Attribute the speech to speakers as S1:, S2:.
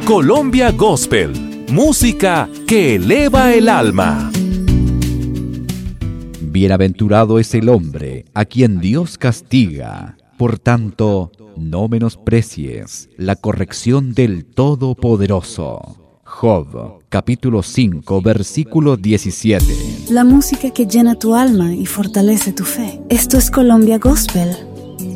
S1: Colombia Gospel, música que eleva el alma.
S2: Bienaventurado es el hombre a quien Dios castiga. Por tanto, no menosprecies la corrección del Todopoderoso. Job, capítulo 5, versículo 17.
S3: La música que llena tu alma y fortalece tu fe. Esto es Colombia Gospel